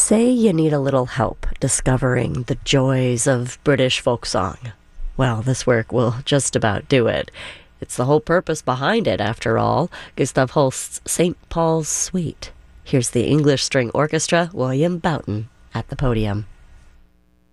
Say you need a little help discovering the joys of British folk song. Well, this work will just about do it. It's the whole purpose behind it, after all. Gustav Holst's St. Paul's Suite. Here's the English String Orchestra, William Boughton, at the podium.